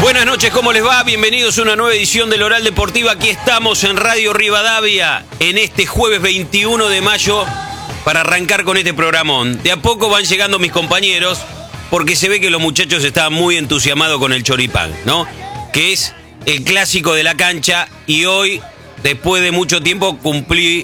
Buenas noches, ¿cómo les va? Bienvenidos a una nueva edición del Oral Deportiva. Aquí estamos en Radio Rivadavia en este jueves 21 de mayo para arrancar con este programón. De a poco van llegando mis compañeros porque se ve que los muchachos estaban muy entusiasmados con el choripán, ¿no? Que es el clásico de la cancha y hoy, después de mucho tiempo, cumplí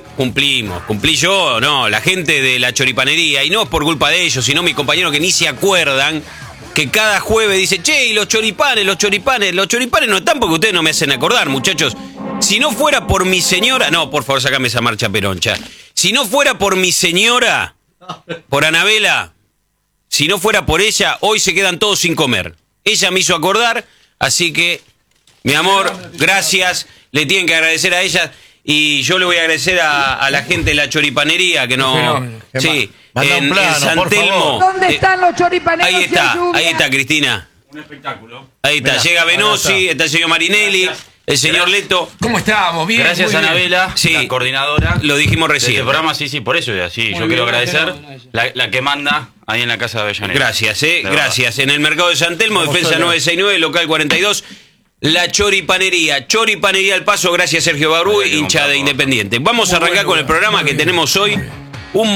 yo, no, la gente de la choripanería, y no es por culpa de ellos, sino mis compañeros que ni se acuerdan, que cada jueves dice, che, y los choripanes no están porque ustedes no me hacen acordar, muchachos. Si no fuera por mi señora, no, por favor, sacame esa marcha peroncha. Si no fuera por mi señora, por Anabela, si no fuera por ella, hoy se quedan todos sin comer. Ella me hizo acordar, así que, mi amor, gracias, le tienen que agradecer a ella. Y yo le voy a agradecer a la gente de la choripanería que no... Sí, en San Telmo. ¿Dónde están los choripaneros? Ahí está, Cristina. Un espectáculo. Ahí está, llega Venosi, está el señor Marinelli, el señor Leto. ¿Cómo estábamos? Bien. Gracias a Anabela, Sí. la coordinadora. Lo dijimos De recién. este programa, sí, por eso, así. Yo quiero agradecer la que manda ahí en la Casa de Avellaneda. Gracias, De gracias. En el mercado de San Telmo, defensa 969, local 42. La choripanería al paso, gracias Sergio Barú, hincha de Independiente. Vamos a arrancar con el programa que tenemos hoy. Un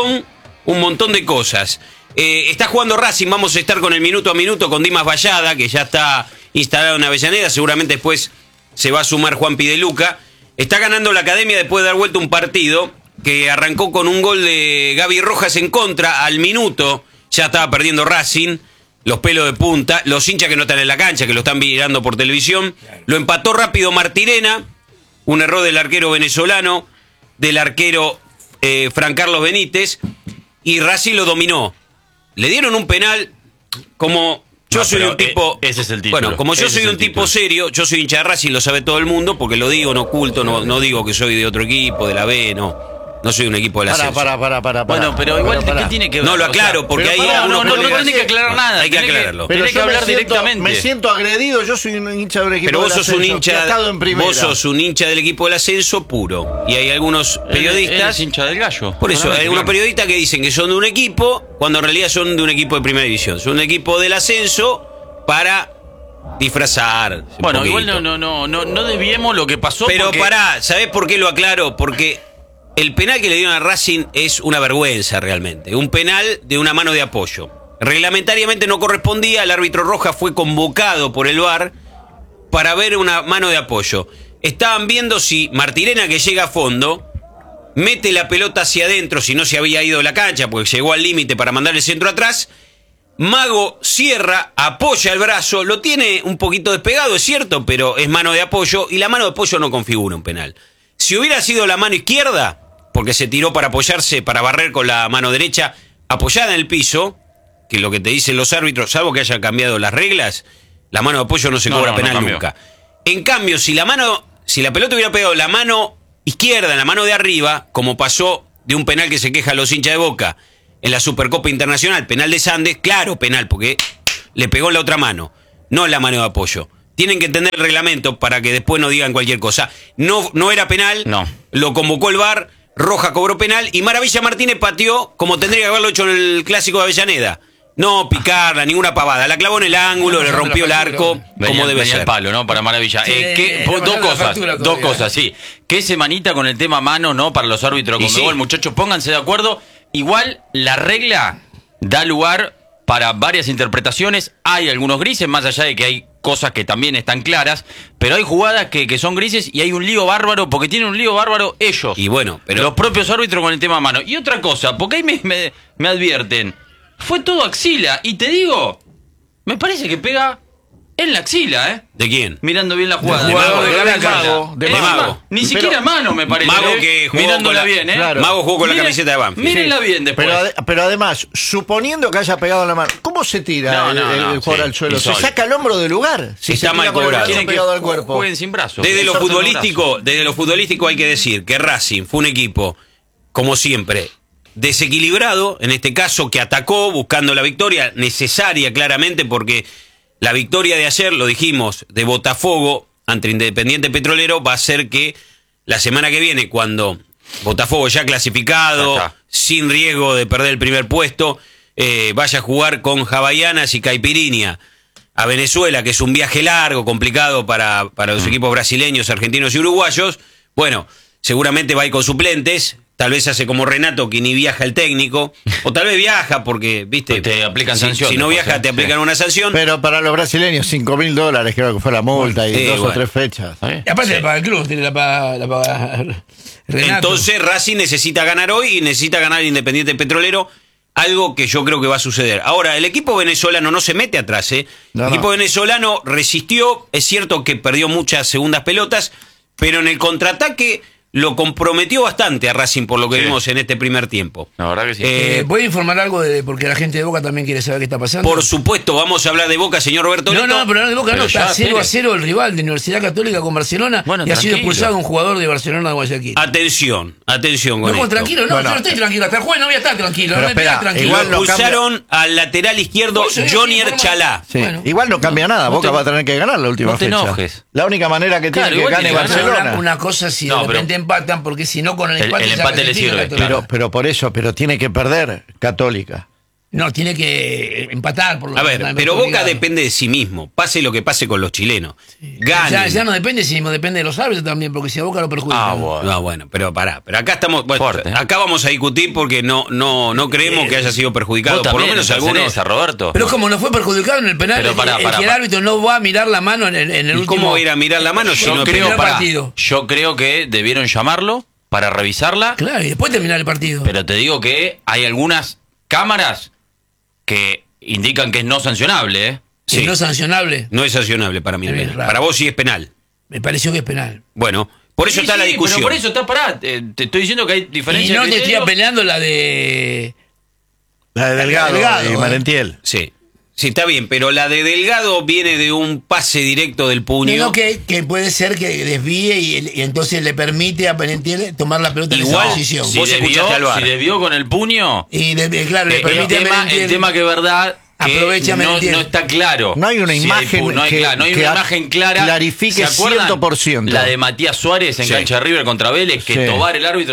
montón de cosas. Está jugando Racing, vamos a estar con el minuto a minuto con Dimas Vallada, que ya está instalado en Avellaneda, seguramente después se va a sumar Juan Pideluca. Está ganando la Academia después de dar vuelta un partido que arrancó con un gol de Gaby Rojas en contra, al minuto ya estaba perdiendo Racing. Los pelos de punta, los hinchas que no están en la cancha, que lo están mirando por televisión. Lo empató rápido Martirena, un error del arquero venezolano, del arquero Fran Carlos Benítez, y Racing lo dominó. Le dieron un penal, como yo soy un tipo... Ese es el título. Bueno, como yo soy un tipo serio, yo soy hincha de Racing, lo sabe todo el mundo, porque lo digo, no oculto, no digo que soy de otro equipo, de la B, no soy un equipo de la ascenso. Para. Bueno, pero igual, ¿qué tiene que ver? No lo aclaro, porque ahí algunos no tiene que aclarar nada. Hay que aclararlo. Tiene que hablar directamente. Me siento agredido, yo soy un hincha del equipo Pero vos del sos ascenso, un que ha hincha, estado en primera. vos sos un hincha del equipo del ascenso puro. Y hay algunos periodistas, Él es hincha del Gallo. por eso, hay algunos periodistas que dicen que son de un equipo, cuando en realidad son de un equipo de primera división. Son un equipo del ascenso para disfrazar. Bueno, igual no desviemos lo que pasó. Pero porque... pará, ¿sabés por qué lo aclaro? Porque el penal que le dieron a Racing es una vergüenza realmente. Un penal de una mano de apoyo. Reglamentariamente no correspondía, el árbitro Rojas fue convocado por el VAR para ver una mano de apoyo. Estaban viendo si Martirena, que llega a fondo, mete la pelota hacia adentro, si no se había ido de la cancha, porque llegó al límite para mandar el centro atrás. Mago cierra, apoya el brazo, lo tiene un poquito despegado, es cierto, pero es mano de apoyo, y la mano de apoyo no configura un penal. Si hubiera sido la mano izquierda, porque se tiró para apoyarse, para barrer con la mano derecha, apoyada en el piso, que lo que te dicen los árbitros, salvo que hayan cambiado las reglas, la mano de apoyo no se cobra penal nunca. En cambio, si la pelota hubiera pegado la mano izquierda en la mano de arriba, como pasó de un penal que se queja a los hinchas de Boca en la Supercopa Internacional, penal de Sandes, claro, penal, porque le pegó en la otra mano, no en la mano de apoyo. Tienen que entender el reglamento para que después no digan cualquier cosa. No era penal, lo convocó el VAR, Roja cobró penal y Maravilla Martínez pateó como tendría que haberlo hecho en el clásico de Avellaneda. No picarla, ninguna pavada. La clavó en el ángulo, le rompió el arco, como debe ser. El palo, ¿no? Para Maravilla. Sí, Dos cosas, sí. Que se manita con el tema mano, ¿no? Para los árbitros de Conmebol, muchachos, pónganse de acuerdo. Igual, la regla da lugar para varias interpretaciones. Hay algunos grises, más allá de que hay cosas que también están claras, pero hay jugadas que son grises y hay un lío bárbaro, porque tienen un lío bárbaro ellos. Y bueno, pero los propios árbitros con el tema mano. Y otra cosa, porque ahí me advierten, fue todo axila, y te digo, me parece que pega en la axila, ¿eh? ¿De quién? Mirando bien la jugada. De Mago. Ni siquiera mano, me parece. Mago que jugó mirándola bien, ¿eh? Claro. Mago jugó con la camiseta de Banfield. Mírenla bien después. Pero además, suponiendo que haya pegado en la mano, ¿cómo se tira el jugador al suelo? ¿Se saca el hombro del lugar? Si está se mal tira con el cobrado. brazo Quieren pegado que al cuerpo. jueguen sin brazos. Desde lo futbolístico hay que decir que Racing fue un equipo, como siempre, desequilibrado, en este caso que atacó buscando la victoria, necesaria claramente porque la victoria de ayer, lo dijimos, de Botafogo ante Independiente Petrolero va a hacer que la semana que viene, cuando Botafogo ya clasificado, sin riesgo de perder el primer puesto, vaya a jugar con Havaianas y Caipirinha a Venezuela, que es un viaje largo, complicado para los equipos brasileños, argentinos y uruguayos, bueno, seguramente va a ir con suplentes. Tal vez hace como Renato, que ni viaja el técnico. O tal vez viaja porque, viste, te aplican sanciones. Si no viaja, te aplican una sanción. Pero para los brasileños, $5.000 creo que fue la multa y 2 o 3 fechas. Y aparte la paga el club, la paga Renato. Entonces Racing necesita ganar hoy y necesita ganar el Independiente Petrolero. Algo que yo creo que va a suceder. Ahora, el equipo venezolano no se mete atrás, ¿eh? El equipo venezolano resistió. Es cierto que perdió muchas segundas pelotas, pero en el contraataque lo comprometió bastante a Racing por lo que vimos en este primer tiempo. La verdad que sí. ¿Voy a informar algo porque la gente de Boca también quiere saber qué está pasando? Por supuesto, vamos a hablar de Boca, señor Roberto Leto. No, pero no de Boca, no, está 0-0 el rival de Universidad Católica con Barcelona, y ha sido expulsado un jugador de Barcelona de Guayaquil. Atención con esto. Tranquilo, yo no estoy tranquilo, hasta el jueves no voy a estar tranquilo. Pero espera, igual lo expulsaron al lateral izquierdo Johnny Erchalá. Sí. Bueno, igual no cambia nada, Boca va a tener que ganar la última fecha. No te enojes. La única manera que tiene que gane Barcelona. Una cosa si de repente empatan, porque si no con el empate le sirve. Pero por eso, tiene que perder Católica. No, tiene que empatar. Por lo a ver, pero Boca depende de sí mismo, pase lo que pase con los chilenos. Gane. Ya no depende de sí mismo, depende de los árbitros también, porque si a Boca lo perjudica. Bueno, pero pará. Pero acá estamos. Bueno, acá vamos a discutir porque no creemos que haya sido perjudicado. Por lo menos algunos. Roberto. Pero como no fue perjudicado en el penal, que el árbitro no va a mirar la mano en el último. ¿Cómo va a ir a mirar la mano si no partido? Yo creo que debieron llamarlo para revisarla. Claro, y después terminar el partido. Pero te digo que hay algunas cámaras que indican que es no sancionable, ¿eh? Sí. ¿No es sancionable? No es sancionable para mí. Para vos sí es penal. Me pareció que es penal. Bueno, por eso está la discusión. Pero por eso está parada. Te estoy diciendo que hay diferencias. Y no te estoy peleando la de Delgado y Marentiel. Sí. Sí, está bien, pero la de Delgado viene de un pase directo del puño. No, que puede ser que desvíe y entonces le permite a Marentiel tomar la pelota en esa posición. Si desvió con el puño. Y claro, le permite el tema que es verdad. Aprovecha no está claro. No hay una imagen no hay una imagen clara. Clarifique 100%. La de Matías Suárez en cancha de River contra Vélez, que Tobar, el árbitro,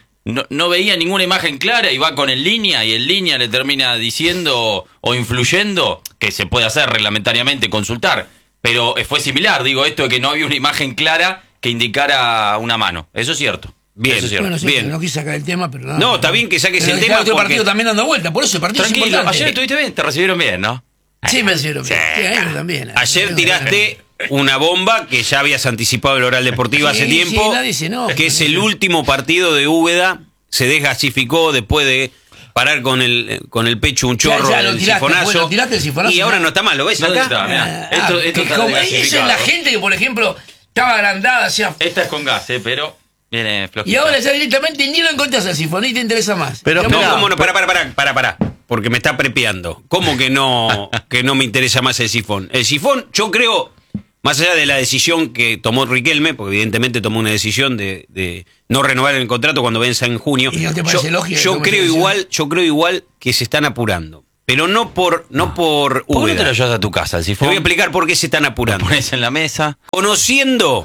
no veía ninguna imagen clara y va con el línea y el línea le termina diciendo o influyendo, que se puede hacer reglamentariamente, consultar. Pero fue similar, digo, esto de que no había una imagen clara que indicara una mano. Eso es cierto. Bien, eso es cierto. Bueno, bien. No quise sacar el tema, pero nada. No, está bien que saques el tema. Otro partido también dando vuelta, por eso el partido tranquilo, es importante. Ayer estuviste bien, te recibieron bien, ¿no? Sí, me recibieron bien. Sí, a mí también. Ayer tiraste una bomba que ya habías anticipado en el Oral Deportivo hace tiempo, que es el último partido de Úbeda. Se desgasificó después de parar con el pecho un chorro del sifonazo. Y ahora no está mal, ¿lo ves acá? Esto está eso es la gente que, por ejemplo, estaba agrandada. Esta es con gas, pero viene flojita. Y ahora ya directamente ni lo encontrás al sifón y te interesa más. Pero ¿cómo no? Pará. Porque me está prepeando. ¿Cómo que no me interesa más el sifón? El sifón, yo creo, más allá de la decisión que tomó Riquelme, porque evidentemente tomó una decisión de no renovar el contrato cuando venza en junio. ¿Y no te parece lógico? Yo creo igual que se están apurando. Pero no por Úbeda. ¿Por qué no te lo llevas a tu casa, el sifón? Te voy a explicar por qué se están apurando. Lo pones en la mesa. Conociendo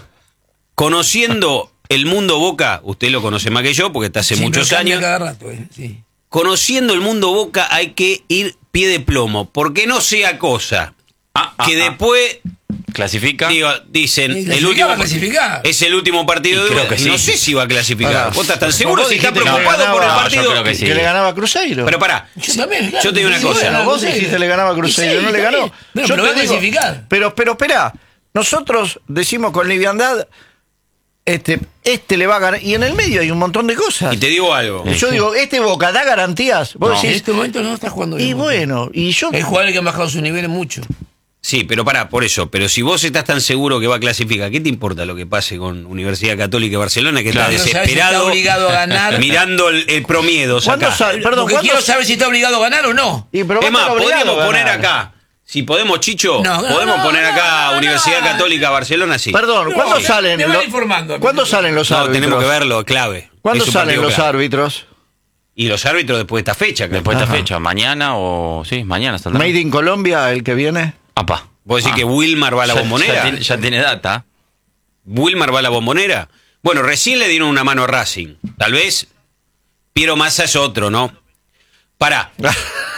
el mundo Boca, usted lo conoce más que yo porque está hace muchos años. Cada rato, sí. Conociendo el mundo Boca hay que ir pie de plomo, porque no sea cosa que después clasifica. Dicen el último es el último partido de Boca. No sé si va a clasificar. ¿Vos estás tan seguro si está preocupado por el partido? Yo creo que sí. Que le ganaba a Cruzeiro. Pero pará, yo te digo una cosa. Vos dijiste le ganaba a Cruzeiro, no le ganó. Pero va a clasificar. Pero espera, nosotros decimos con liviandad, este le va a ganar, y en el medio hay un montón de cosas. Y te digo algo. Yo digo, Boca da garantías. Vos decís, en este momento no está jugando bien. Y bueno, hay jugadores que han bajado su nivel mucho. Sí, pero pará, por eso. Pero si vos estás tan seguro que va a clasificar, ¿qué te importa lo que pase con Universidad Católica de Barcelona, que está desesperado, si está obligado a ganar, mirando el promiedo? Quiero saber si está obligado a ganar o no. Es más, podríamos poner acá. Si podemos, Chicho, podemos poner acá Universidad Católica Barcelona, sí. Perdón, ¿cuándo salen? ¿Cuándo salen los árbitros? Tenemos que verlo, clave. ¿Cuándo salen los árbitros? Y los árbitros después de esta fecha. Después de esta fecha, mañana mañana saldrá. ¿Made in Colombia el que viene? Apa. ¿Vos decís que Wilmar va a la Bombonera? Ya tiene data. ¿Wilmar va a la Bombonera? Bueno, recién le dieron una mano a Racing. Tal vez Piero Massa es otro, ¿no? Pará.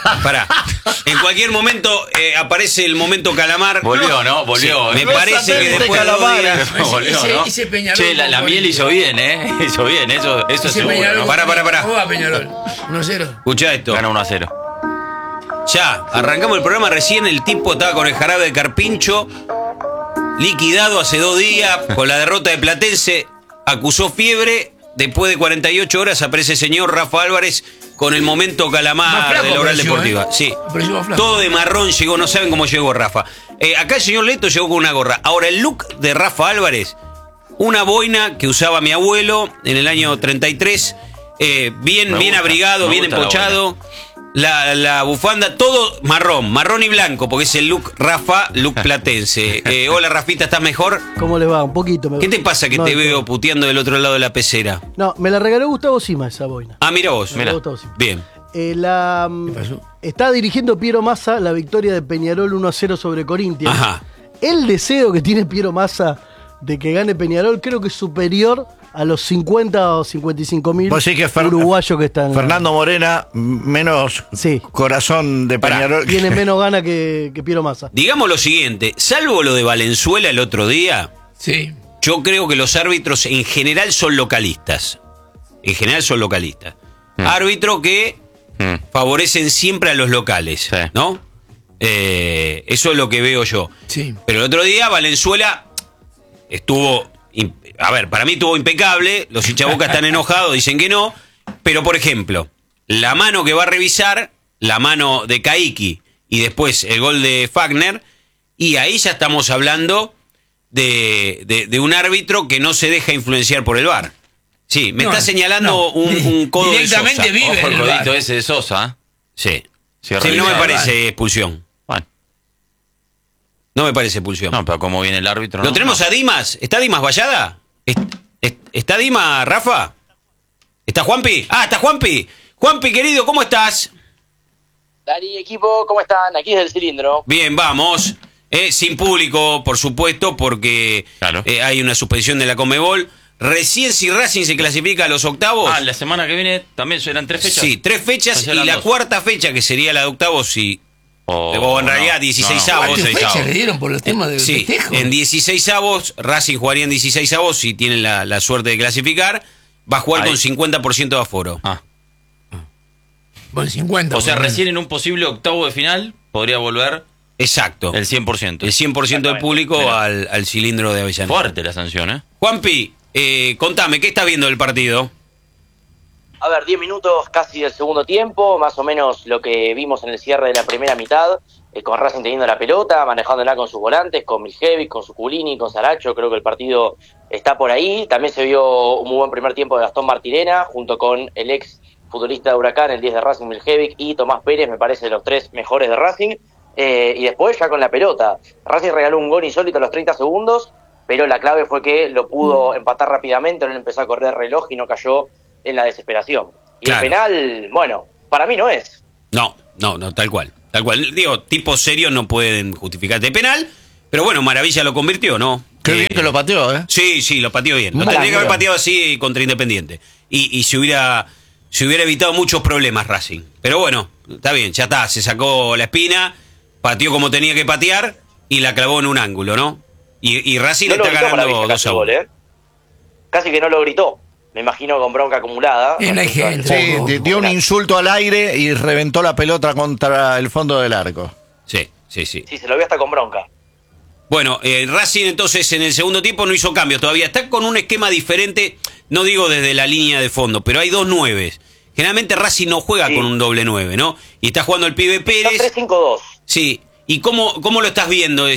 Pará. En cualquier momento aparece el momento Calamar. Volvió, ¿no? Volvió. Sí, me parece que después de 2 días... Volvió, ¿no? Che, la miel hizo bien, ¿eh? Hizo bien, eso es seguro. ¿No? Pará. ¿Cómo va Peñarol? 1-0. Escuchá esto. Gana 1-0. Ya, arrancamos el programa recién, el tipo estaba con el jarabe de carpincho, liquidado hace 2 días, con la derrota de Platense, acusó fiebre, después de 48 horas aparece el señor Rafa Álvarez con el momento Calamar de la Oral Deportiva. Sí, todo de marrón llegó, no saben cómo llegó Rafa. Acá el señor Leto llegó con una gorra. Ahora, el look de Rafa Álvarez, una boina que usaba mi abuelo en el año 33, bien abrigado, bien empochado. La bufanda, todo marrón y blanco, porque es el look Rafa, look platense. Hola, Rafita, ¿estás mejor? ¿Cómo le va? Un poquito. ¿Qué te pasa que te veo puteando del otro lado de la pecera? No, me la regaló Gustavo Sima esa boina. Ah, mira vos. Mira. Gustavo Sima. Bien. Está dirigiendo Piero Massa la victoria de Peñarol 1-0 sobre Corinthians. Ajá. El deseo que tiene Piero Massa de que gane Peñarol creo que es superior a los 50 o 55 mil uruguayos que están. Fernando Morena, menos corazón de Peñarol. Tiene menos gana que Piero Massa. Digamos lo siguiente, salvo lo de Valenzuela el otro día, yo creo que los árbitros en general son localistas. Árbitros que favorecen siempre a los locales, ¿no? Eso es lo que veo yo. Sí. Pero el otro día Valenzuela estuvo... A ver, para mí estuvo impecable, los hinchaboca están enojados, dicen que no, pero por ejemplo, la mano que va a revisar, la mano de Caiki y después el gol de Fagner, y ahí ya estamos hablando de un árbitro que no se deja influenciar por el VAR. Sí, me está señalando un codo directamente de Sosa. vive Ojo el el codito VAR. ese de Sosa. Sí, no me parece expulsión. Bueno. No me parece expulsión. No, pero como viene el árbitro... ¿Lo tenemos a Dimas? ¿Está Dimas Vallada? ¿Está Dimas, Rafa? ¿Está Juanpi? Ah, está Juanpi. Juanpi, querido, ¿cómo estás? Dari, equipo, ¿cómo están? Aquí es el cilindro. Bien, vamos. Sin público, por supuesto, porque hay una suspensión de la Conmebol. Recién si Racing se clasifica a los octavos... Ah, la semana que viene también serán 3 fechas. Sí, 3 fechas y la 4ª fecha, que sería la de octavos, si... o en realidad 16avos. ¿Cuántas fechas le dieron por los temas de festejo? En 16avos, Racing jugaría en 16avos si tienen la suerte de clasificar. Va a jugar con 50% de aforo. Bueno, 50. O sea, recién en un posible octavo de final podría volver... Exacto. El 100%. El 100% del público al cilindro de Avellaneda. Fuerte la sanción, ¿eh? Juanpi, contame, ¿qué estás viendo del partido? A ver, 10 minutos casi del segundo tiempo, más o menos lo que vimos en el cierre de la primera mitad, con Racing teniendo la pelota, manejándola con sus volantes, con Miljevic, con Suculini, con Saracho. Creo que el partido está por ahí. También se vio un muy buen primer tiempo de Gastón Martirena, junto con el ex futbolista de Huracán, el 10 de Racing, Miljevic, y Tomás Pérez, me parece, los 3 mejores de Racing. Y después ya con la pelota. Racing regaló un gol insólito a los 30 segundos, pero la clave fue que lo pudo empatar rápidamente, no empezó a correr reloj y no cayó en la desesperación. Y el penal, bueno, para mí no es. No, tal cual. Digo, tipos serios no pueden justificar este penal, pero bueno, Maravilla lo convirtió, ¿no? Qué bien que lo pateó, ¿eh? Sí, lo pateó bien. Lo tendría que haber pateado así contra Independiente. Y se hubiera evitado muchos problemas Racing. Pero bueno, está bien, ya está, se sacó la espina, pateó como tenía que patear y la clavó en un ángulo, ¿no? Y Racing está ganando 2-1. Casi que no lo gritó. Me imagino con bronca acumulada. Sí, dio un insulto al aire y reventó la pelota contra el fondo del arco. Sí. Sí, se lo vio hasta con bronca. Bueno, Racing entonces en el segundo tiempo no hizo cambios todavía. Está con un esquema diferente, no digo desde la línea de fondo, pero hay 2 9s. Generalmente Racing no juega con un doble 9, ¿no? Y está jugando el pibe Pérez. 3-5-2. Sí. ¿Y cómo lo estás viendo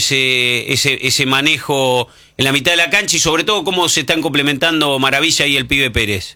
ese manejo en la mitad de la cancha y sobre todo cómo se están complementando Maravilla y el pibe Pérez?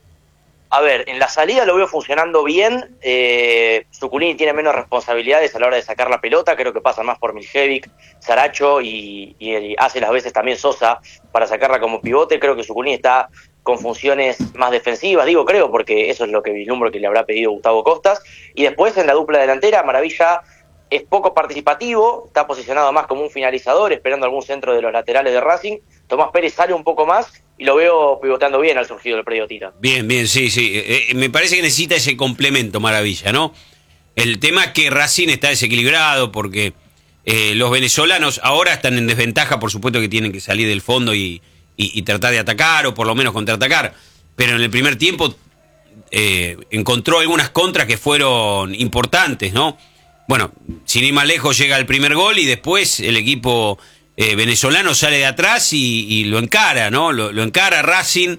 A ver, en la salida lo veo funcionando bien. Suculini tiene menos responsabilidades a la hora de sacar la pelota. Creo que pasa más por Miljevic, Saracho y hace las veces también Sosa para sacarla como pivote. Creo que Suculini está con funciones más defensivas, creo, porque eso es lo que vislumbro que le habrá pedido Gustavo Costas. Y después en la dupla delantera, Maravilla es poco participativo, está posicionado más como un finalizador, esperando algún centro de los laterales de Racing. Tomás Pérez sale un poco más y lo veo pivoteando bien al surgido del predio Tita. Bien, sí. Me parece que necesita ese complemento Maravilla, ¿no? El tema es que Racing está desequilibrado porque los venezolanos ahora están en desventaja, por supuesto que tienen que salir del fondo y tratar de atacar o por lo menos contraatacar, pero en el primer tiempo encontró algunas contras que fueron importantes, ¿no? Bueno, sin ir más lejos llega el primer gol y después el equipo venezolano sale de atrás y lo encara, ¿no? Lo encara Racing,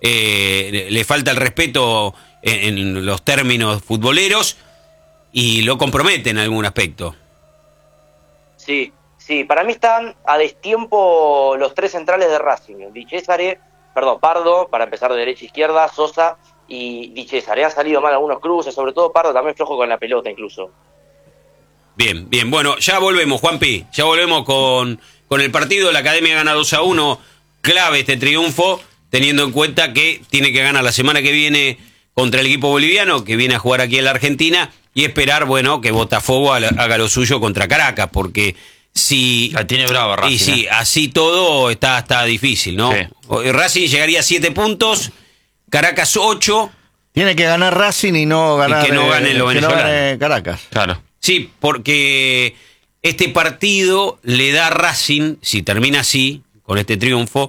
le falta el respeto en los términos futboleros y lo compromete en algún aspecto. Sí, para mí están a destiempo los 3 centrales de Racing, Pardo, para empezar de derecha a izquierda, Sosa y Di Cesare. Han salido mal algunos cruces, sobre todo Pardo también flojo con la pelota incluso. Bien, bueno, ya volvemos, Juanpi, ya volvemos con el partido. La Academia gana 2-1, clave este triunfo, teniendo en cuenta que tiene que ganar la semana que viene contra el equipo boliviano, que viene a jugar aquí en la Argentina, y esperar, bueno, que Botafogo haga lo suyo contra Caracas, porque si... La tiene brava Racing. Y sí, así todo está difícil, ¿no? Sí. Racing llegaría a 7 puntos, Caracas 8. Tiene que ganar Racing y no ganar... Y que no gane lo venezolano. No gane Caracas. Claro. Sí, porque este partido le da a Racing, si termina así, con este triunfo,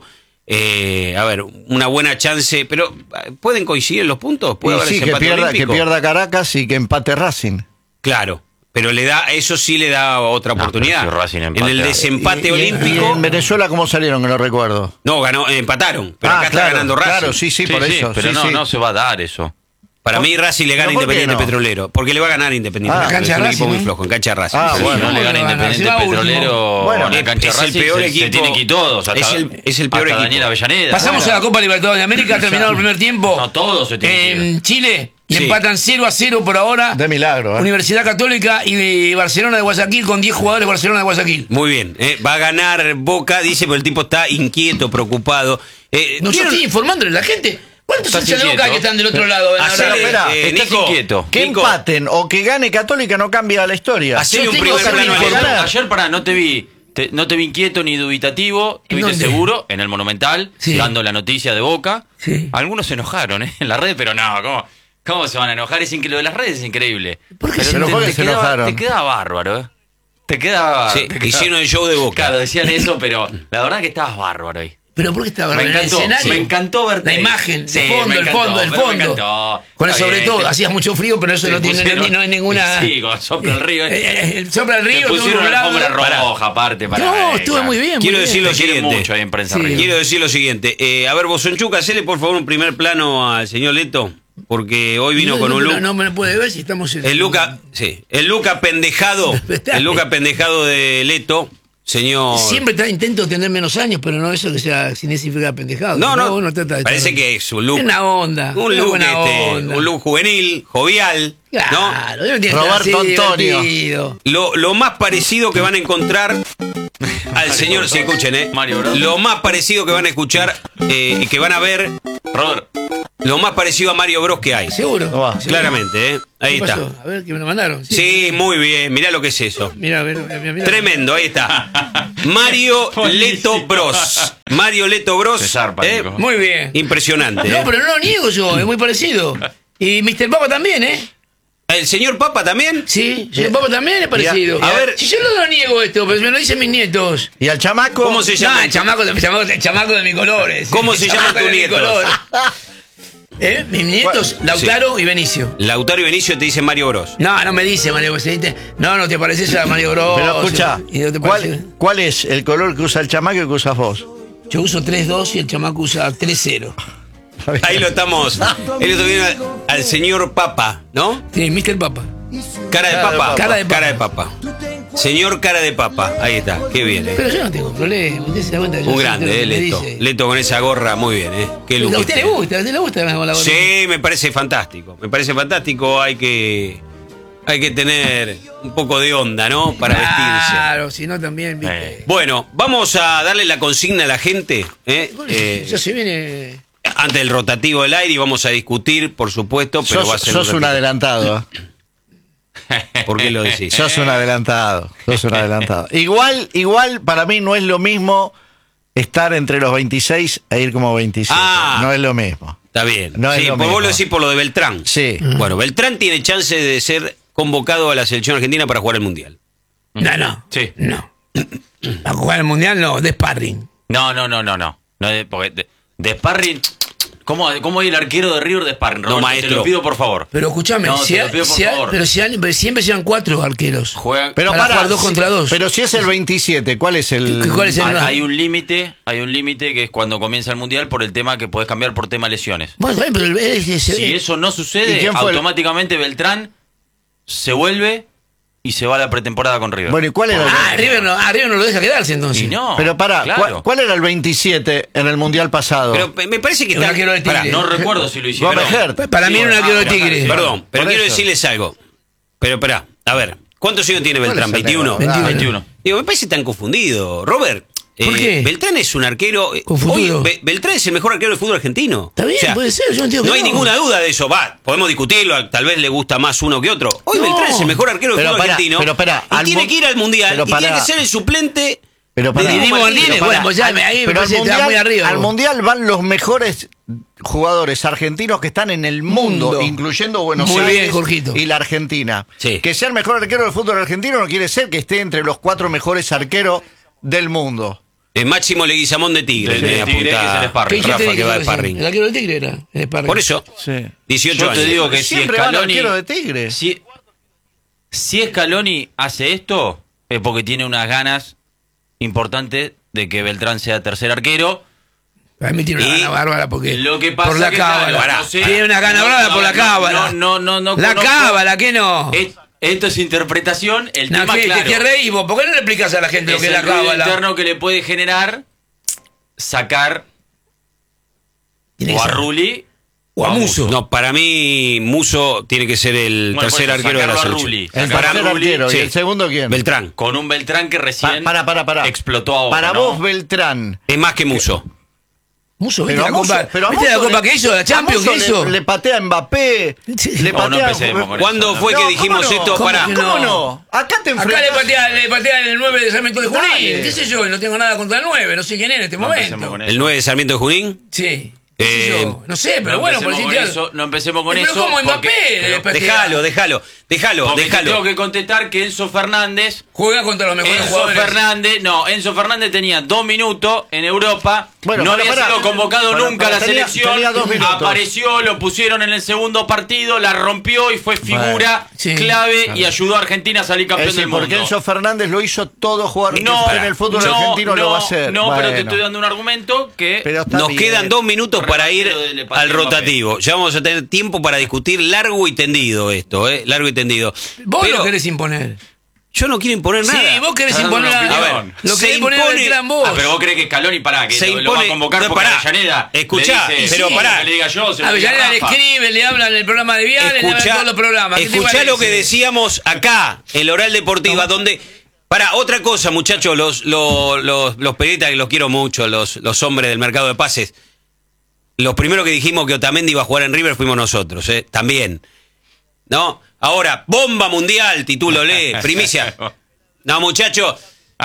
una buena chance, pero ¿pueden coincidir los puntos? ¿Puede haber ese empate que pierda Caracas y que empate Racing. Claro, pero eso sí le da otra oportunidad. En el desempate olímpico... ¿Y en Venezuela cómo salieron? Que no recuerdo. No, empataron, pero acá está ganando Racing. Claro, sí, por eso. Pero no se va a dar eso. Para mí Racing le gana Independiente Petrolero, porque le va a ganar Independiente Petrolero. Es un equipo muy flojo, en cancha Racing. No le gana Independiente Petrolero. Bueno, en cancha Racing es el peor equipo. Se tiene que ir todos. Es el peor equipo. Daniel Avellaneda. Pasamos a la Copa Libertadores de América, ha terminado el primer tiempo. No, todos se tienen que ir. En Chile le empatan 0-0 por ahora. De milagro. Universidad Católica y Barcelona de Guayaquil, con 10 jugadores de Barcelona de Guayaquil. Muy bien, va a ganar Boca, dice, pero el tipo está inquieto, preocupado. No estoy informándole a la gente. ¿Cuántos hinchas de Boca que están del otro lado? Estás inquieto. Que empaten o que gane Católica no cambia la historia. Hacele un primer plano. Ayer no te vi inquieto ni dubitativo, estuviste seguro en el Monumental, dando la noticia de Boca. Sí. Algunos se enojaron en la red, pero no, ¿cómo se van a enojar? Lo de las redes es increíble. ¿Por qué se enojaron? Te quedaba bárbaro, Te quedaba... Sí, hicieron el show de Boca. Claro, decían eso, pero la verdad que estabas bárbaro ahí. ¿Pero por qué estaba en el escenario? Me encantó verte. La imagen, el fondo. Con el sobre todo, hacías mucho frío, pero eso no hay ninguna... Sí, con sopla el río. Sopla el río. Te pusieron una alfombra roja aparte. No, estuve muy bien. Quiero decir lo siguiente. Mucho ahí en Prensa Río. Quiero decir lo siguiente. A ver, Bosonchuca, hacele por favor un primer plano al señor Leto, porque hoy vino con un look... No me lo puede ver si estamos... El Luca pendejado. El Luca pendejado de Leto. Señor... Siempre intento tener menos años, pero no eso que sea significa pendejado. No, parece que es un look... Una onda. Un look juvenil, jovial. Claro, ¿no? Roberto Antonio. Lo más parecido que van a encontrar al señor... Si escuchen, Mario Bros. Lo más parecido que van a escuchar y que van a ver... Robert. Lo más parecido a Mario Bros que hay. Seguro. Claramente, Ahí está. A ver, que me lo mandaron. Sí, muy bien. Mirá lo que es eso. Mirá. Tremendo, ahí está. Mario Leto Bros. Mario Leto Bros. Muy bien. Impresionante. No, pero no lo niego yo, es muy parecido. Y Mr. Papa también, ¿El señor Papa también? Sí, el Papa también es parecido. A ver, si yo no lo niego esto, pero me lo dicen mis nietos. ¿Y al chamaco? ¿Cómo se llama? No, el chamaco de mis colores. ¿Cómo se llama tu nieto? Mis nietos, Lautaro y Benicio. Lautaro y Benicio te dicen Mario Bros. No me dice Mario Bros. No te pareces a Mario Bros. Pero escucha, ¿cuál es el color que usa el chamaco y que usas vos? Yo uso 3-2 y el chamaco usa 3-0. Ahí lo estamos. Él lo viene al señor Papa, ¿no? Sí, Mr. Papa. Cara de papa. Señor Cara de Papa. Ahí está, qué bien. Pero yo no tengo problema. Usted se da cuenta. Un grande, Leto. Leto con esa gorra, muy bien, Qué look. ¿A usted le gusta? ¿A usted le gusta la gorra? Sí, me parece fantástico. Hay que tener un poco de onda, ¿no? Para vestirse. Claro, si no también. Bueno, vamos a darle la consigna a la gente. Ya se viene. Antes del rotativo del aire y vamos a discutir, por supuesto, pero va a ser... Sos un adelantado. ¿Por qué lo decís? Sos un adelantado. Igual para mí no es lo mismo estar entre los 26 e ir como 27. No es lo mismo. Está bien. No es sí, lo pues mismo. vos lo decís por lo de Beltrán. Sí. Bueno, Beltrán tiene chance de ser convocado a la selección argentina para jugar el Mundial. No. Sí. No. A jugar el Mundial no, de sparring. No. Porque de sparring... ¿Cómo hay el arquero de River de sparring? Roberto, maestro. te lo pido por favor. Pero escúchame, pero siempre sean 4 arqueros. Pero para jugar 2 contra 2. Pero si es el 27, ¿cuál es el...? Hay un límite que es cuando comienza el Mundial por el tema que podés cambiar por tema lesiones. Bueno, pero si eso no sucede, automáticamente Beltrán se vuelve y se va a la pretemporada con River. Bueno, ¿y cuál era? River no lo deja quedarse entonces. Y no. Pero pará, claro. ¿cuál era el 27 en el Mundial pasado? Pero me parece que un arquero de Tigre. No recuerdo si lo hicieron. Para mí era un arquero de Tigre. Perdón, pero quiero decirles algo. Pero esperá, a ver, ¿cuántos años tiene Beltrán? 21. 21. Digo, me parece que están confundidos. Robert, ¿por qué? Beltrán es un arquero. Confundido. Hoy Beltrán es el mejor arquero del fútbol argentino. Está bien, puede ser, yo no entiendo. No hay ninguna duda de eso. Podemos discutirlo, tal vez le gusta más uno que otro. Hoy Beltrán es el mejor arquero del fútbol argentino. Y tiene que ir al Mundial y tiene que ser el suplente. Pero para ahí me parece que está muy arriba. Al Mundial van los mejores jugadores argentinos que están en el mundo. Incluyendo Buenos Aires y la Argentina. Sí. Que sea el mejor arquero del fútbol argentino no quiere ser que esté entre los 4 mejores arqueros del mundo. Máximo Leguizamón de Tigre. De Tigre, que es el sparring. Rafa, que va de sparring. El arquero de Tigre era el sparring. Por eso, Sí. 18 Yo años. te digo que Siempre van arquero de Tigre. Si Scaloni hace esto, es porque tiene unas ganas importantes de que Beltrán sea tercer arquero. A mí tiene una gana bárbara porque lo que pasa por la que, cábala. claro, no sé, tiene una gana bárbara por la cábala. No. La cábala, ¿qué no? Esto es interpretación. El No, tema, claro, ¿qué reís vos? ¿Por qué no le explicas a la gente lo que es la el ruido cábala? interno que le puede generar sacar Tiene que o a ser. Rulli O a Musso. No, para mí Musso tiene que ser el tercer arquero de la selección. El tercer arquero. Sí. ¿Y el segundo quién? Beltrán. con un Beltrán que recién Para. explotó ahora. Para ¿no? vos, Beltrán. Es más que Musso. Musso, ¿viste Pero la copa? ¿Viste la copa que hizo? ¿La Champions que hizo? Le patea a Mbappé. Le No patea empecemos con ¿Cuándo eso, fue que No, dijimos ¿cómo no? esto? ¿Cómo Pará. que ¿Cómo no? Acá te Acá enfrentas. le patea el 9 de Sarmiento de Junín. Dale. ¿Qué sé yo? No tengo nada contra el 9. No sé quién es en este No empecemos momento. con ¿El 9 de Sarmiento de Junín? Sí. ¿Qué sé yo? No sé, pero bueno, por decirte algo. No empecemos con Pero eso. como Mbappé le patea. Déjalo. Porque te tengo que contestar que Enzo Fernández Juega contra los mejores jugadores. Enzo Fernández tenía 2 minutos en Europa, Bueno, no pará, había pará. sido convocado Bueno, nunca a la tenía selección, 2 minutos. apareció, lo pusieron en el segundo partido, la rompió y fue figura sí. clave y ayudó a Argentina a salir campeón del mundo. Porque Enzo Fernández lo hizo todo jugar No, en el fútbol argentino lo va a hacer. No, pero te Bueno. estoy dando un argumento que Pero está Nos bien. quedan 2 minutos para ir Le patea al Mbappé. rotativo. Ya vamos a tener tiempo para discutir largo y tendido esto, largo y tendido. Vos Pero lo querés imponer. yo no quiero imponer nada. Sí, vos querés Estás dando imponer. una A ver, opinión. lo Se querés imponer impone- al gran vos. pero vos crees que Scaloni que Se lo va a impone- convocar no, porque pará. Avellaneda Escuchá, le dice, pero sí, pará. que le diga yo, se lo Avellaneda le diga Rafa. escribe, le habla en el programa de Viales, le habla en todos los programas. ¿Qué te Escuchá lo que parece? decíamos acá, en la Oral Deportiva, donde... Para, otra cosa, muchachos, los periodistas que los quiero mucho, los hombres del mercado de pases. Los primeros que dijimos que Otamendi iba a jugar en River fuimos nosotros, también. ¿No? Ahora, bomba mundial, titúlole, primicia. No, muchachos,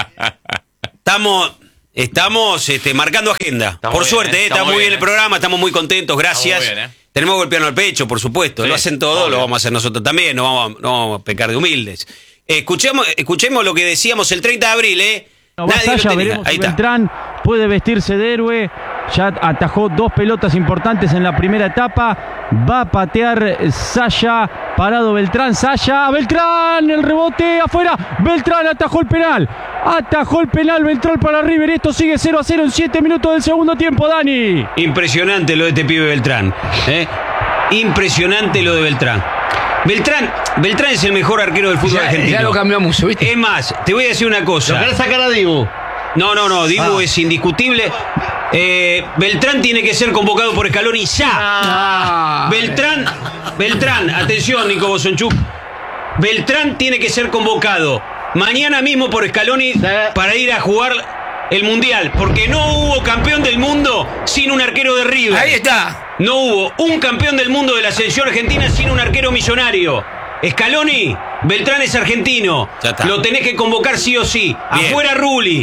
estamos marcando agenda. Está Por muy suerte, bien, está muy bien el programa, estamos muy contentos, gracias. Está muy bien, Tenemos que golpearnos al pecho, por supuesto. Sí, Lo hacen todos, obvio. lo vamos a hacer nosotros también, no vamos a pecar de humildes. Escuchemos lo que decíamos el 30 de abril, Más allá, veremos si Beltrán puede vestirse de héroe. Ya atajó 2 pelotas importantes en la primera etapa. Va a patear Saya. Parado Beltrán. Saya. Beltrán. El rebote afuera. Beltrán atajó el penal. Atajó el penal Beltrán para River. Esto sigue 0-0 en 7 minutos del segundo tiempo, Dani. Impresionante lo de este pibe Beltrán. Impresionante lo de Beltrán. Beltrán es el mejor arquero del fútbol argentino. Ya lo cambió mucho, ¿viste? Es más, te voy a decir una cosa. ¿Lo querés sacar a Dibu? No, Dibu es indiscutible. Beltrán tiene que ser convocado por Scaloni ya. Beltrán, atención, Nico Bosonchuk. Beltrán tiene que ser convocado mañana mismo por Scaloni para ir a jugar el Mundial, porque no hubo campeón del mundo sin un arquero de River. Ahí está. No hubo un campeón del mundo de la selección argentina sin un arquero millonario. Scaloni, Beltrán es argentino. Lo tenés que convocar sí o sí. Bien. Afuera Rulli.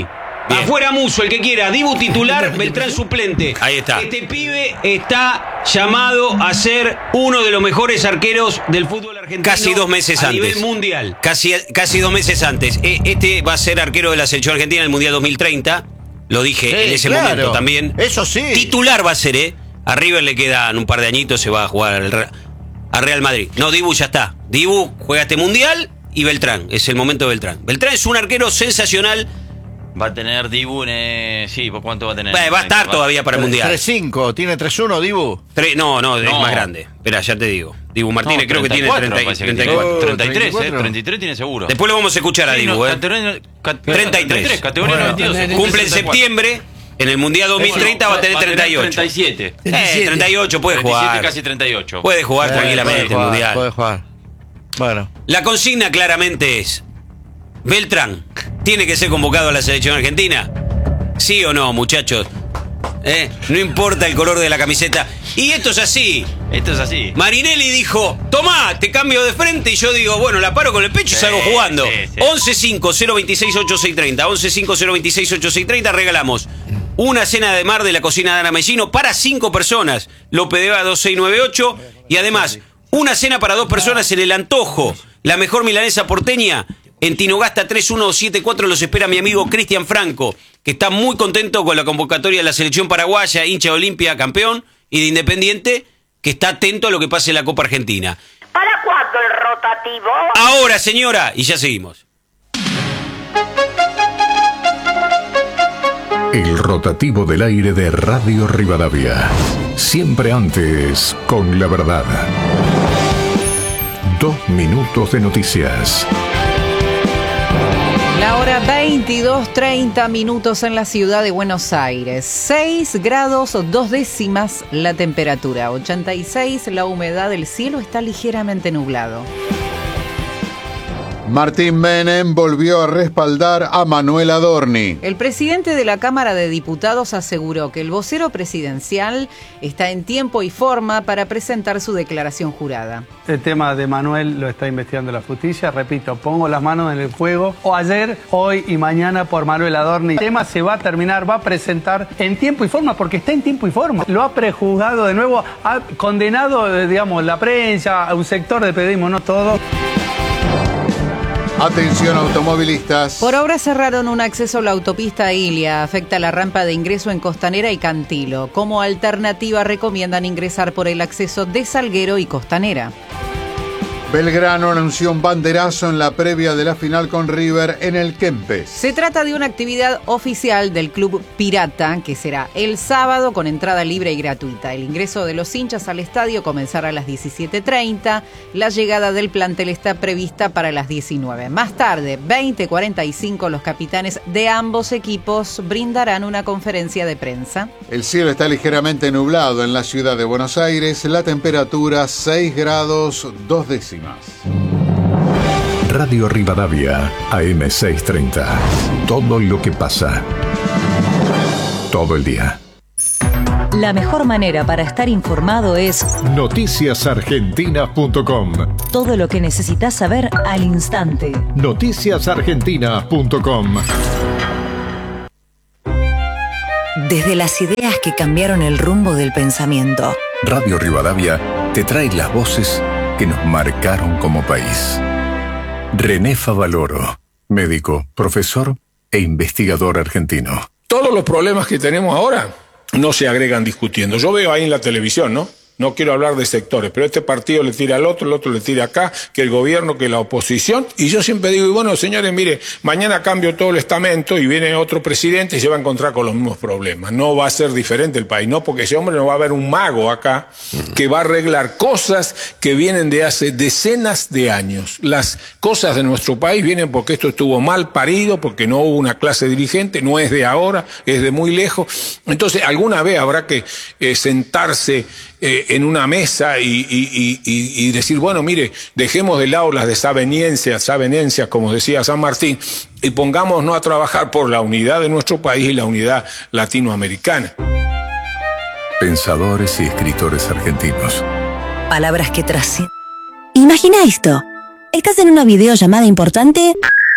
Bien. Afuera Muso, el que quiera. Dibu titular, Beltrán suplente. Ahí está. Este pibe está llamado a ser uno de los mejores arqueros del fútbol argentino. Casi 2 meses antes. A nivel mundial. Casi 2 meses antes. Este va a ser arquero de la selección argentina en el Mundial 2030. Lo dije en ese momento también. Eso sí. Titular va a ser, A River le quedan un par de añitos, se va a jugar a Real Madrid. No, Dibu ya está. Dibu juega este Mundial y Beltrán. Es el momento de Beltrán. Beltrán es un arquero sensacional. Va a tener Dibu sí, ¿cuánto va a tener? Va a estar todavía para el Mundial. 3-5, ¿tiene 3-1 Dibu? No, es más grande. Espera, ya te digo. Dibu Martínez creo que tiene 34. 33 tiene seguro. Después lo vamos a escuchar a Dibu, 33. Categoría 92. Cumple en septiembre. En el Mundial 2030 va a tener 38. 37. 38 puede jugar. Casi 38. Puede jugar tranquilamente el Mundial. Puede jugar. Bueno. La consigna claramente es: ¿Beltrán tiene que ser convocado a la selección argentina? ¿Sí o no, muchachos? No importa el color de la camiseta. Y esto es así. Marinelli dijo: tomá, te cambio de frente. Y yo digo: bueno, la paro con el pecho y salgo jugando. 11-5-026-8630. 11-5-026-8630. Regalamos una cena de mar de la cocina de Ana Mellino para 5 personas. Lope de Vega 2698. Y además, una cena para 2 personas en El Antojo, la mejor milanesa porteña. En Tinogasta 3174 los espera mi amigo Cristian Franco, que está muy contento con la convocatoria de la selección paraguaya, hincha de Olimpia, campeón, y de Independiente, que está atento a lo que pase en la Copa Argentina. ¿Para cuándo el rotativo? Ahora, señora, y ya seguimos. El rotativo del aire de Radio Rivadavia. Siempre antes, con la verdad. 2 minutos de noticias. La hora 22:30 en la ciudad de Buenos Aires. 6 grados 2 décimas la temperatura. 86 la humedad. El cielo está ligeramente nublado. Martín Menem volvió a respaldar a Manuel Adorni. El presidente de la Cámara de Diputados aseguró que el vocero presidencial está en tiempo y forma para presentar su declaración jurada. El tema de Manuel lo está investigando la justicia. Repito, pongo las manos en el fuego. O ayer, hoy y mañana por Manuel Adorni. El tema se va a terminar, va a presentar en tiempo y forma, porque está en tiempo y forma. Lo ha prejuzgado de nuevo, ha condenado, digamos, la prensa, a un sector del periodismo, no todo. Atención automovilistas. Por obra cerraron un acceso a la autopista Ilia. Afecta la rampa de ingreso en Costanera y Cantilo. Como alternativa recomiendan ingresar por el acceso de Salguero y Costanera. Belgrano anunció un banderazo en la previa de la final con River en el Kempes. Se trata de una actividad oficial del Club Pirata que será el sábado con entrada libre y gratuita. El ingreso de los hinchas al estadio comenzará a las 17:30. La llegada del plantel está prevista para las 19. Más tarde, 20:45, los capitanes de ambos equipos brindarán una conferencia de prensa. El cielo está ligeramente nublado en la ciudad de Buenos Aires. La temperatura 6 grados 2 décimas. Radio Rivadavia, AM 630. Todo lo que pasa. Todo el día. La mejor manera para estar informado es noticiasargentinas.com. Todo lo que necesitas saber al instante. Noticiasargentinas.com. Desde las ideas que cambiaron el rumbo del pensamiento. Radio Rivadavia te trae las voces que nos marcaron como país. René Favaloro, médico, profesor e investigador argentino. Todos los problemas que tenemos ahora no se agregan discutiendo. Yo veo ahí en la televisión, ¿no? No quiero hablar de sectores, pero este partido le tira al otro, el otro le tira acá, que el gobierno, que la oposición. Y yo siempre digo, y bueno, señores, mire, mañana cambio todo el estamento y viene otro presidente y se va a encontrar con los mismos problemas. No va a ser diferente el país, no, porque ese hombre no va a haber un mago acá que va a arreglar cosas que vienen de hace decenas de años. Las cosas de nuestro país vienen porque esto estuvo mal parido, porque no hubo una clase dirigente, no es de ahora, es de muy lejos. Entonces, alguna vez habrá que sentarse en una mesa y decir, bueno, mire, dejemos de lado las desavenencias, como decía San Martín, y pongámonos a trabajar por la unidad de nuestro país y la unidad latinoamericana. Pensadores y escritores argentinos. Palabras que trascienden. Imagina esto. Estás en una videollamada importante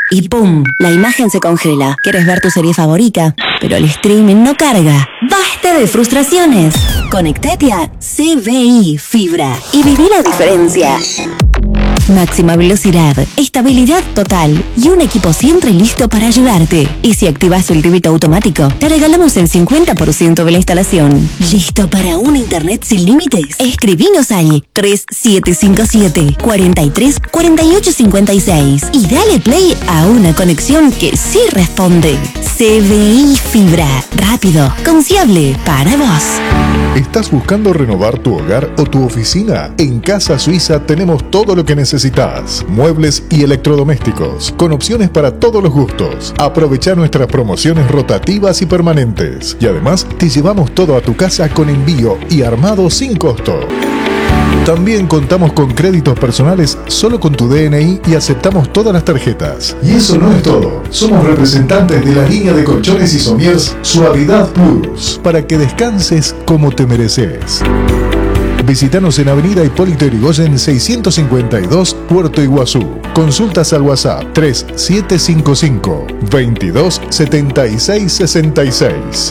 y ¡pum! La imagen se congela. ¿Quieres ver tu serie favorita? Pero el streaming no carga. ¡Basta de frustraciones! Conectate a CBI Fibra y viví la diferencia. Máxima velocidad, estabilidad total y un equipo siempre listo para ayudarte. Y si activas el débito automático, te regalamos el 50% de la instalación. ¿Listo para un internet sin límites? Escribinos al 3757 43 48 56 y dale play a una conexión que sí responde. CBI Fibra, rápido, confiable, para vos. ¿Estás buscando renovar tu hogar o tu oficina? En Casa Suiza tenemos todo lo que necesitas. Muebles y electrodomésticos, con opciones para todos los gustos. Aprovecha nuestras promociones rotativas y permanentes. Y además, te llevamos todo a tu casa con envío y armado sin costo. También contamos con créditos personales solo con tu DNI y aceptamos todas las tarjetas. Y eso no es todo. Somos representantes de la línea de colchones y somiers Suavidad Plus, para que descanses como te mereces. Visítanos en Avenida Hipólito Yrigoyen 652, Puerto Iguazú. Consultas al WhatsApp 3755 22 76 66.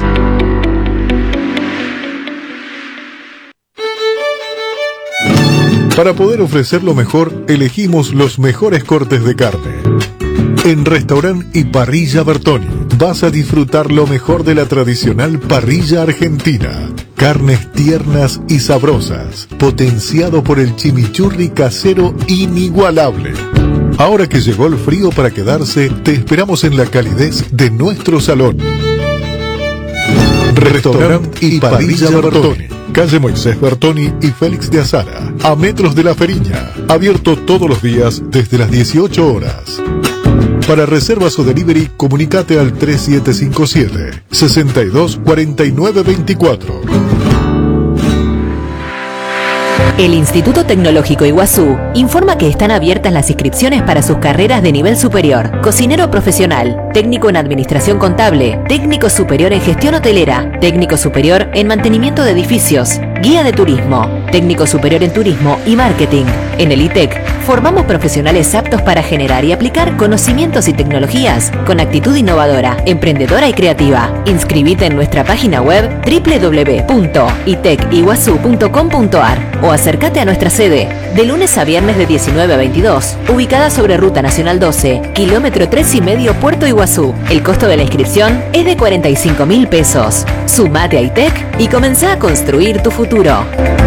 Para poder ofrecer lo mejor, elegimos los mejores cortes de carne. En Restaurant y Parrilla Bertoni vas a disfrutar lo mejor de la tradicional parrilla argentina. Carnes tiernas y sabrosas, potenciado por el chimichurri casero inigualable. Ahora que llegó el frío para quedarse, te esperamos en la calidez de nuestro salón. Restaurant y Parrilla Bertoni, calle Moisés Bertoni y Félix de Azara, a metros de La Feriña, abierto todos los días desde las 18 horas. Para reservas o delivery, comunicate al 3757 62 49 24. El Instituto Tecnológico Iguazú informa que están abiertas las inscripciones para sus carreras de nivel superior: cocinero profesional, técnico en administración contable, técnico superior en gestión hotelera, técnico superior en mantenimiento de edificios, guía de turismo, técnico superior en turismo y marketing. En el ITEC formamos profesionales aptos para generar y aplicar conocimientos y tecnologías con actitud innovadora, emprendedora y creativa. Inscribite en nuestra página web www.iteciguazú.com.ar o acércate a nuestra sede de lunes a viernes de 19 a 22, ubicada sobre Ruta Nacional 12, kilómetro 3,5, Puerto Iguazú. El costo de la inscripción es de 45.000 pesos. Sumate a ITEC y comenzá a construir tu futuro.